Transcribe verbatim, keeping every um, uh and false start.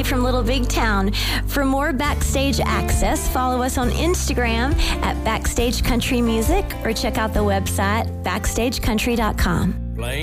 from Little Big Town. For more Backstage access, follow us on Instagram at Backstage Country Music or check out the website backstage country dot com.